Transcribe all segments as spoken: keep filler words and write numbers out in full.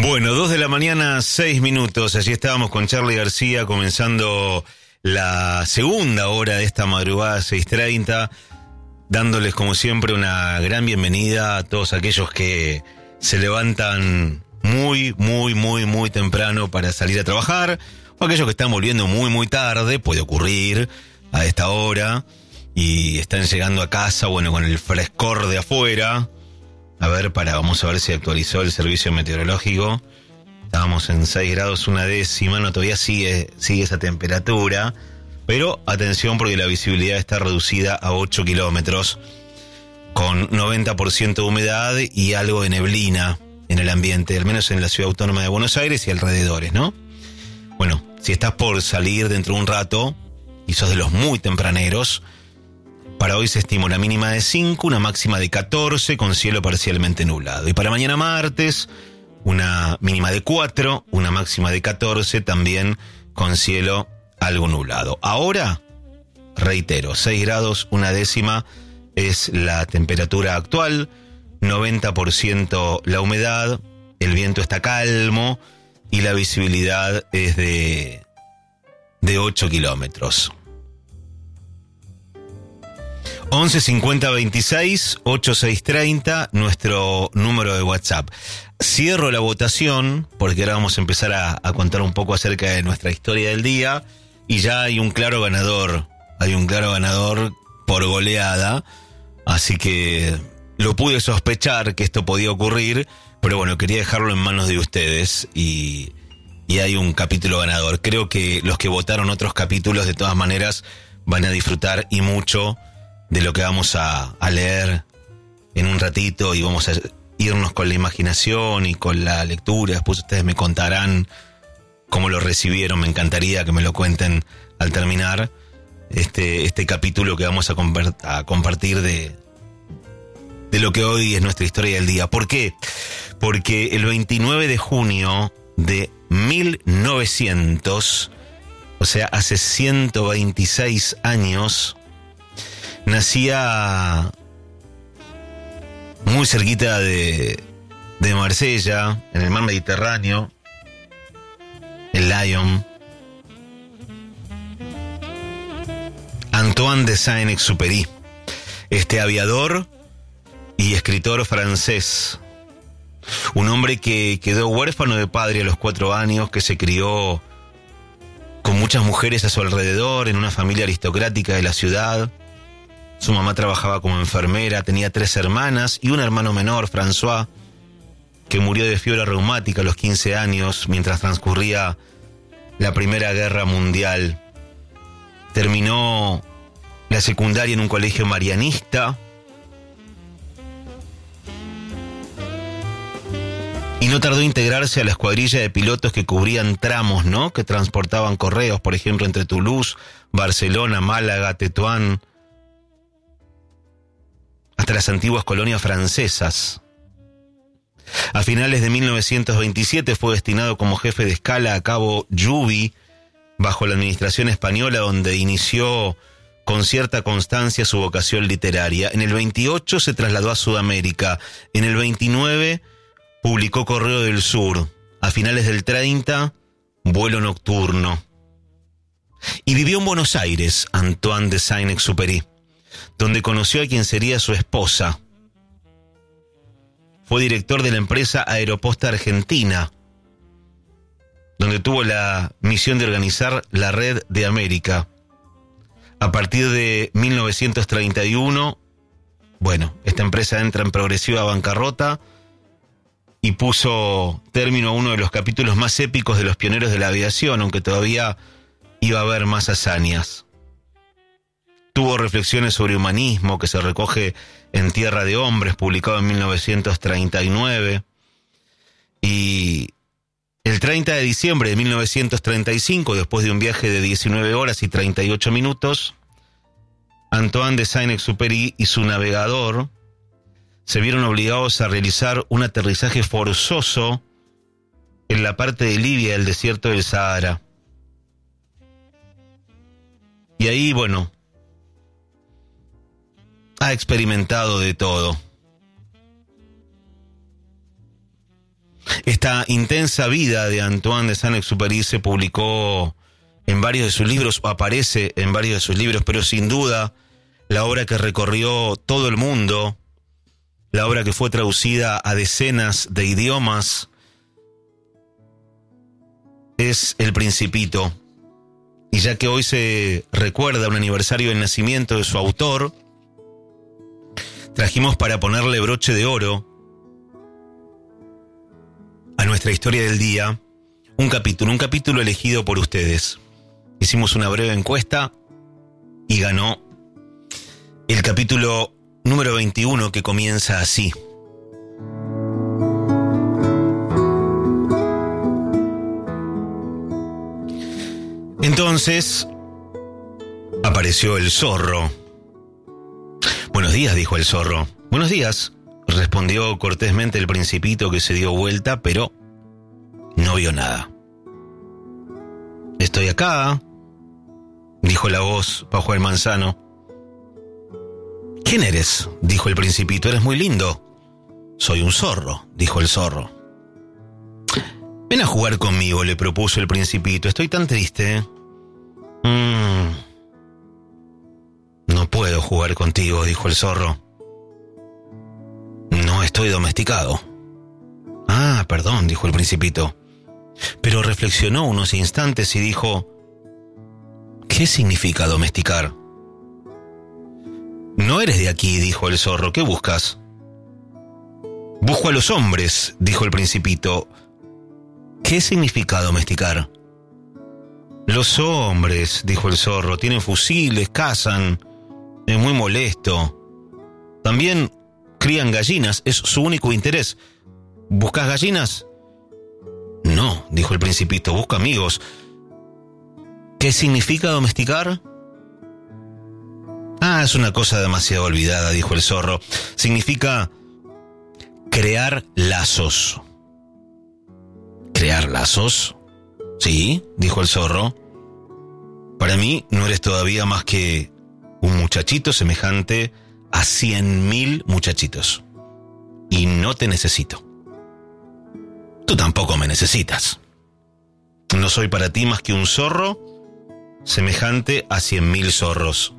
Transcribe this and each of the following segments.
Bueno, dos de la mañana, seis minutos. Allí estábamos con Charly García comenzando la segunda hora de esta madrugada, seis treinta, dándoles como siempre una gran bienvenida a todos aquellos que se levantan muy, muy, muy, muy temprano para salir a trabajar, o aquellos que están volviendo muy, muy tarde, puede ocurrir a esta hora, y están llegando a casa, bueno, con el frescor de afuera. A ver, para, vamos a ver si actualizó el servicio meteorológico. Estábamos en seis grados una décima, no, todavía sigue, sigue esa temperatura. Pero atención porque la visibilidad está reducida a ocho kilómetros, con noventa por ciento de humedad y algo de neblina en el ambiente, al menos en la Ciudad Autónoma de Buenos Aires y alrededores, ¿no? Bueno, si estás por salir dentro de un rato y sos de los muy tempraneros, para hoy se estima una mínima de cinco, una máxima de catorce, con cielo parcialmente nublado. Y para mañana martes, una mínima de cuatro, una máxima de catorce, también con cielo algo nublado. Ahora, reitero, seis grados, una décima es la temperatura actual, noventa por ciento la humedad, el viento está calmo y la visibilidad es de, de ocho kilómetros. once cincuenta veintiséis ochenta y seis treinta, nuestro número de WhatsApp. Cierro la votación, porque ahora vamos a empezar a, a contar un poco acerca de nuestra historia del día, y ya hay un claro ganador, hay un claro ganador por goleada, así que lo pude sospechar que esto podía ocurrir, pero bueno, quería dejarlo en manos de ustedes, y, y hay un capítulo ganador. Creo que los que votaron otros capítulos, de todas maneras, van a disfrutar y mucho de lo que vamos a, a leer en un ratito, y vamos a irnos con la imaginación y con la lectura. Después ustedes me contarán cómo lo recibieron. Me encantaría que me lo cuenten al terminar este, este capítulo que vamos a, conver- a compartir de, de lo que hoy es nuestra historia del día. ¿Por qué? Porque el veintinueve de junio de mil novecientos, o sea, hace ciento veintiséis años, nacía muy cerquita de, de Marsella, en el mar Mediterráneo, el Lyon, Antoine de Saint-Exupéry, este aviador y escritor francés. Un hombre que quedó huérfano de padre a los cuatro años, que se crió con muchas mujeres a su alrededor, en una familia aristocrática de la ciudad. Su mamá trabajaba como enfermera, tenía tres hermanas y un hermano menor, François, que murió de fiebre reumática a los quince años mientras transcurría la Primera Guerra Mundial. Terminó la secundaria en un colegio marianista y no tardó en integrarse a la escuadrilla de pilotos que cubrían tramos, ¿no?, que transportaban correos, por ejemplo, entre Toulouse, Barcelona, Málaga, Tetuán, hasta las antiguas colonias francesas. A finales de mil novecientos veintisiete fue destinado como jefe de escala a Cabo Lluví, bajo la administración española, donde inició con cierta constancia su vocación literaria. En el veintiocho se trasladó a Sudamérica. En el veintinueve publicó Correo del Sur. A finales del treinta, Vuelo Nocturno. Y vivió en Buenos Aires, Antoine de Saint-Exupéry, donde conoció a quien sería su esposa. Fue director de la empresa Aeroposta Argentina, donde tuvo la misión de organizar la Red de América. A partir de mil novecientos treinta y uno, bueno, esta empresa entra en progresiva bancarrota y puso término a uno de los capítulos más épicos de los pioneros de la aviación, aunque todavía iba a haber más hazañas. Tuvo Reflexiones sobre Humanismo, que se recoge en Tierra de Hombres, publicado en mil novecientos treinta y nueve. Y el treinta de diciembre de mil novecientos treinta y cinco, después de un viaje de diecinueve horas y treinta y ocho minutos, Antoine de Saint-Exupéry y su navegador se vieron obligados a realizar un aterrizaje forzoso en la parte de Libia del desierto del Sahara. Y ahí, bueno, ha experimentado de todo. Esta intensa vida de Antoine de Saint-Exupéry se publicó en varios de sus libros, o aparece en varios de sus libros, pero sin duda la obra que recorrió todo el mundo, la obra que fue traducida a decenas de idiomas, es El Principito. Y ya que hoy se recuerda un aniversario del nacimiento de su autor, trajimos para ponerle broche de oro a nuestra historia del día un capítulo, un capítulo elegido por ustedes. Hicimos una breve encuesta y ganó el capítulo número veintiuno, que comienza así. Entonces apareció el zorro. Buenos días, dijo el zorro. Buenos días, respondió cortésmente el Principito, que se dio vuelta, pero no vio nada. Estoy acá, dijo la voz bajo el manzano. ¿Quién eres?, dijo el Principito. Eres muy lindo. Soy un zorro, dijo el zorro. Ven a jugar conmigo, le propuso el Principito. Estoy tan triste. Mm. No puedo jugar contigo, dijo el zorro. No estoy domesticado. Ah, perdón, dijo el Principito. Pero reflexionó unos instantes y dijo: ¿qué significa domesticar? No eres de aquí, dijo el zorro. ¿Qué buscas? Busco a los hombres, dijo el Principito. ¿Qué significa domesticar? Los hombres, dijo el zorro, tienen fusiles, cazan. Es muy molesto. También crían gallinas, es su único interés. ¿Buscas gallinas? No, dijo el Principito, busco amigos. ¿Qué significa domesticar? Ah, es una cosa demasiado olvidada, dijo el zorro. Significa crear lazos. ¿Crear lazos? Sí, dijo el zorro. Para mí no eres todavía más que un muchachito semejante a cien mil muchachitos. Y no te necesito. Tú tampoco me necesitas. No soy para ti más que un zorro semejante a cien mil zorros.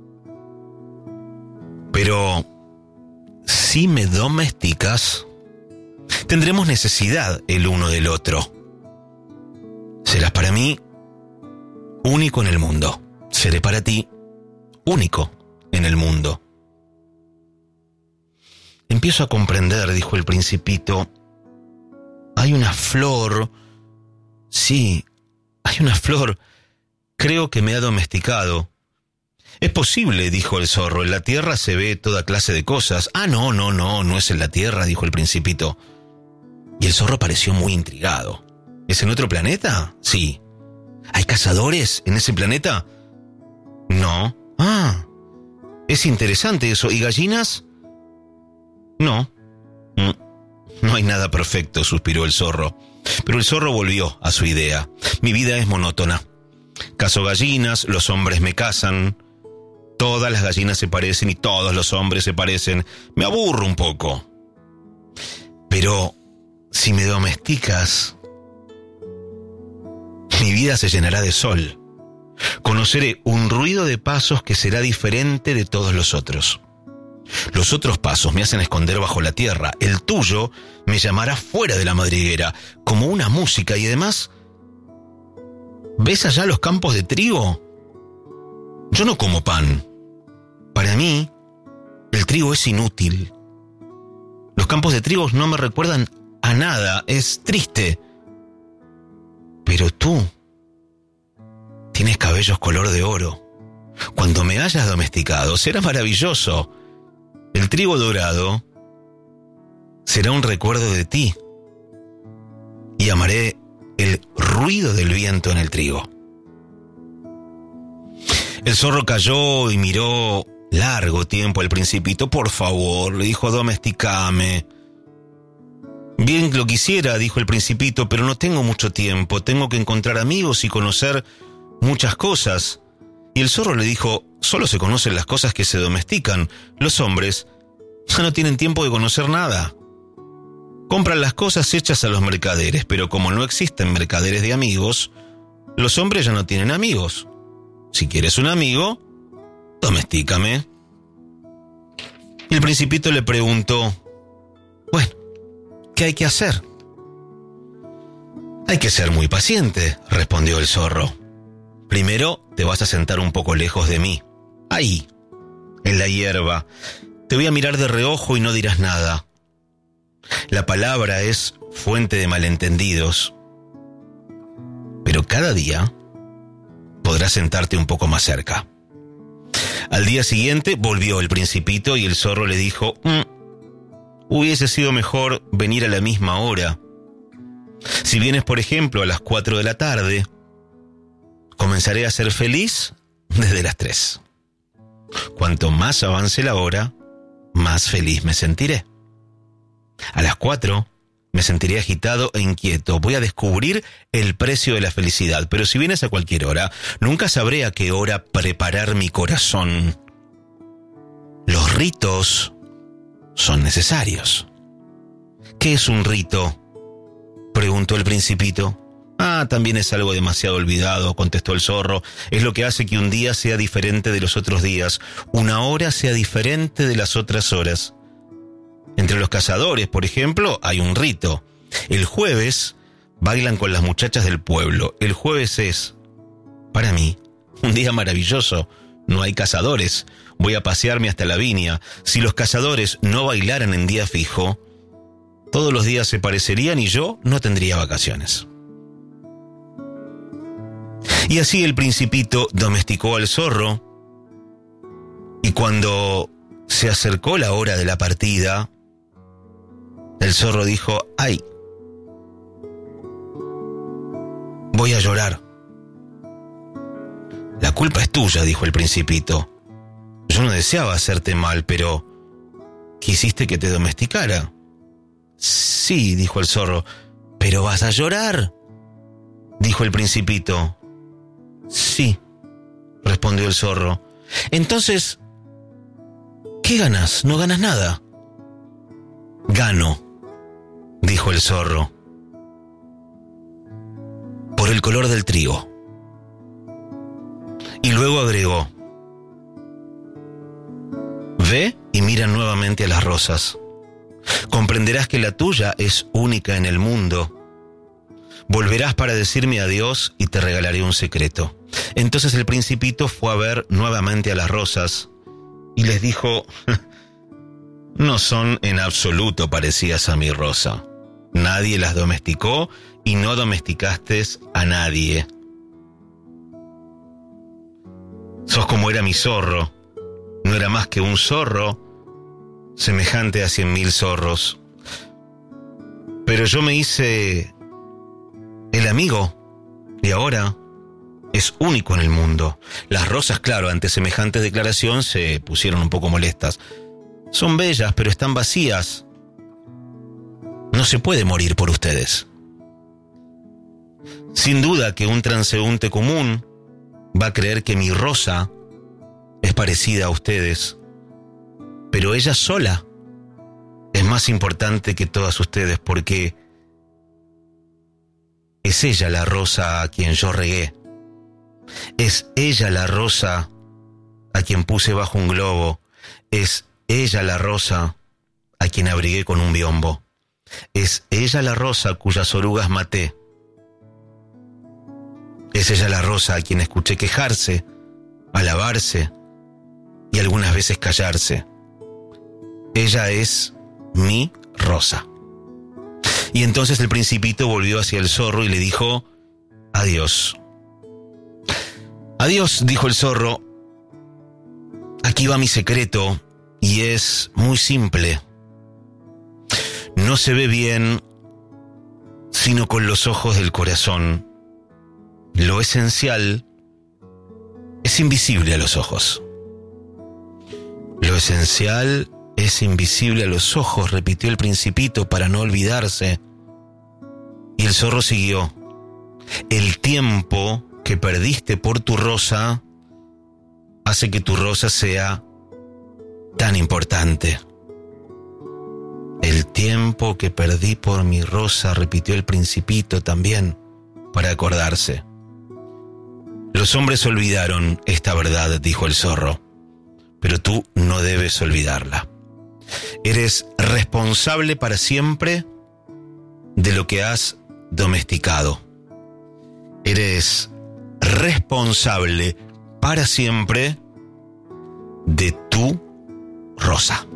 Pero si me domesticas, tendremos necesidad el uno del otro. Serás para mí único en el mundo. Seré para ti único en el mundo. Empiezo a comprender, dijo el Principito. Hay una flor. Sí, hay una flor. Creo que me ha domesticado. Es posible, dijo el zorro. En la tierra se ve toda clase de cosas. Ah, no, no, no, no es en la tierra, dijo el Principito. Y el zorro pareció muy intrigado. ¿Es en otro planeta? Sí. ¿Hay cazadores en ese planeta? No. Ah, es interesante eso. ¿Y gallinas? No. No hay nada perfecto, suspiró el zorro. Pero el zorro volvió a su idea. Mi vida es monótona. Cazo gallinas, los hombres me cazan. Todas las gallinas se parecen y todos los hombres se parecen. Me aburro un poco. Pero si me domesticas, mi vida se llenará de sol. Conoceré un ruido de pasos que será diferente de todos los otros. Los otros pasos me hacen esconder bajo la tierra. El tuyo me llamará fuera de la madriguera, como una música. Y además, ¿ves allá los campos de trigo? Yo no como pan. Para mí, el trigo es inútil. Los campos de trigo no me recuerdan a nada. Es triste. Pero tú tienes cabellos color de oro. Cuando me hayas domesticado, será maravilloso. El trigo dorado será un recuerdo de ti. Y amaré el ruido del viento en el trigo. El zorro cayó y miró largo tiempo al Principito. Por favor, le dijo, domesticame. Bien lo quisiera, dijo el Principito, pero no tengo mucho tiempo. Tengo que encontrar amigos y conocer muchas cosas. Y el zorro le dijo, solo se conocen las cosas que se domestican. Los hombres ya no tienen tiempo de conocer nada. compran las cosas hechas a los mercaderes, pero como no existen mercaderes de amigos, los hombres ya no tienen amigos. Si quieres un amigo, domestícame. Y el Principito le preguntó, bueno, ¿qué hay que hacer? Hay que ser muy paciente, respondió el zorro. Primero te vas a sentar un poco lejos de mí, ahí, en la hierba. Te voy a mirar de reojo y no dirás nada. La palabra es fuente de malentendidos. Pero cada día podrás sentarte un poco más cerca. Al día siguiente volvió el Principito y el zorro le dijo, mm, hubiese sido mejor venir a la misma hora. Si vienes, por ejemplo, a las cuatro de la tarde, comenzaré a ser feliz desde las tres. Cuanto más avance la hora, más feliz me sentiré. A las cuatro me sentiré agitado e inquieto. Voy a descubrir el precio de la felicidad. Pero si vienes a cualquier hora, nunca sabré a qué hora preparar mi corazón. Los ritos son necesarios. ¿Qué es un rito?, preguntó el Principito. Ah, también es algo demasiado olvidado, contestó el zorro. Es lo que hace que un día sea diferente de los otros días, una hora sea diferente de las otras horas. Entre los cazadores, por ejemplo, hay un rito. El jueves bailan con las muchachas del pueblo. El jueves es, para mí, un día maravilloso. No hay cazadores. Voy a pasearme hasta la viña. Si los cazadores no bailaran en día fijo, todos los días se parecerían y yo no tendría vacaciones. Y así el Principito domesticó al zorro, y cuando se acercó la hora de la partida, el zorro dijo, ¡ay! Voy a llorar. La culpa es tuya, dijo el Principito. Yo no deseaba hacerte mal, pero quisiste que te domesticara. Sí, dijo el zorro. ¿Pero vas a llorar?, dijo el Principito. Sí, respondió el zorro. Entonces, ¿qué ganas? No ganas nada. Gano, dijo el zorro, por el color del trigo. Y luego agregó, ve y mira nuevamente a las rosas. Comprenderás que la tuya es única en el mundo. Volverás para decirme adiós y te regalaré un secreto. Entonces el Principito fue a ver nuevamente a las rosas y les dijo, no son en absoluto parecidas a mi rosa. Nadie las domesticó y no domesticaste a nadie. Sos como era mi zorro. No era más que un zorro semejante a cien mil zorros. Pero yo me hice el amigo y ahora es único en el mundo. Las rosas, claro, ante semejante declaración se pusieron un poco molestas. Son bellas, pero están vacías. No se puede morir por ustedes. Sin duda que un transeúnte común va a creer que mi rosa es parecida a ustedes, pero ella sola es más importante que todas ustedes, porque es ella la rosa a quien yo regué. Es ella la rosa a quien puse bajo un globo. Es ella la rosa a quien abrigué con un biombo. Es ella la rosa cuyas orugas maté. Es ella la rosa a quien escuché quejarse, alabarse y algunas veces callarse. Ella es mi rosa. Y entonces el Principito volvió hacia el zorro y le dijo, adiós. Adiós, dijo el zorro. Aquí va mi secreto y es muy simple. No se ve bien sino con los ojos del corazón. Lo esencial es invisible a los ojos. Lo esencial es invisible a los ojos, repitió el Principito para no olvidarse. Y el zorro siguió. El tiempo que perdiste por tu rosa hace que tu rosa sea tan importante. El tiempo que perdí por mi rosa, repitió el Principito también, para acordarse. Los hombres olvidaron esta verdad, dijo el zorro, pero tú no debes olvidarla. Eres responsable para siempre de lo que has domesticado. Eres responsable para siempre de tu rosa.